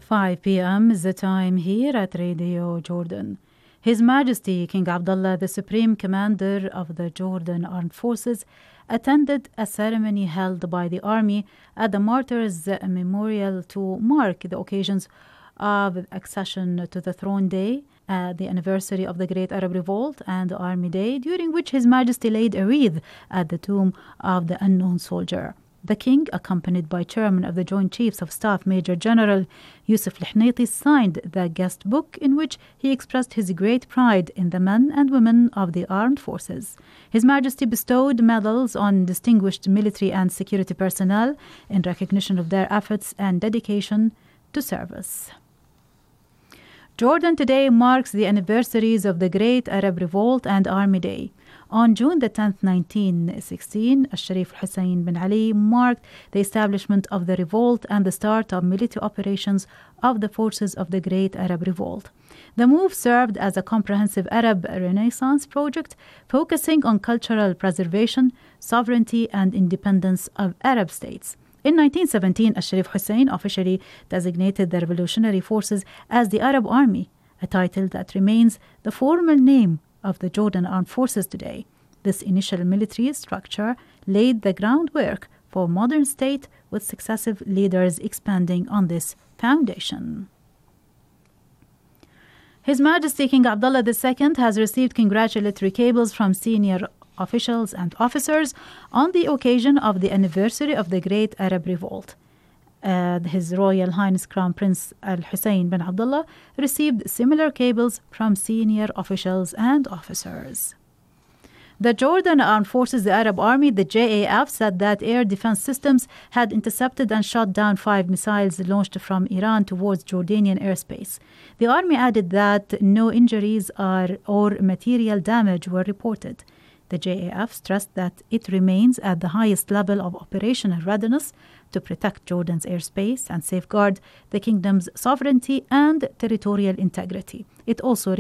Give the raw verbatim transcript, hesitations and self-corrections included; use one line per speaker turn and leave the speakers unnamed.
five p.m. is the time here at Radio Jordan. His Majesty King Abdullah, the Supreme Commander of the Jordan Armed Forces, attended a ceremony held by the army at the Martyrs Memorial to mark the occasions of accession to the throne day, uh, the anniversary of the Great Arab Revolt, and Army Day, during which His Majesty laid a wreath at the tomb of the unknown soldier. The King, accompanied by Chairman of the Joint Chiefs of Staff Major General Yusuf Al-Hnaiti, signed the guest book in which he expressed his great pride in the men and women of the armed forces. His Majesty bestowed medals on distinguished military and security personnel in recognition of their efforts and dedication to service. Jordan today marks the anniversaries of the Great Arab Revolt and Army Day. On June the tenth, nineteen sixteen, Al-Sharif Hussein bin Ali marked the establishment of the revolt and the start of military operations of the forces of the Great Arab Revolt. The move served as a comprehensive Arab Renaissance project focusing on cultural preservation, sovereignty, and independence of Arab states. In nineteen seventeen, Al-Sharif Hussein officially designated the revolutionary forces as the Arab Army, a title that remains the formal name of the Jordan Armed Forces today. This initial military structure laid the groundwork for modern state, with successive leaders expanding on this foundation. His Majesty King Abdullah the Second has received congratulatory cables from senior officials and officers on the occasion of the anniversary of the Great Arab Revolt. Uh, His Royal Highness Crown Prince Al-Hussein bin Abdullah received similar cables from senior officials and officers. The Jordan Armed Forces, the Arab Army, the J A F, said that air defense systems had intercepted and shot down five missiles launched from Iran towards Jordanian airspace. The army added that no injuries are, or material damage were reported. The J A F stressed that it remains at the highest level of operational readiness to protect Jordan's airspace and safeguard the kingdom's sovereignty and territorial integrity. It also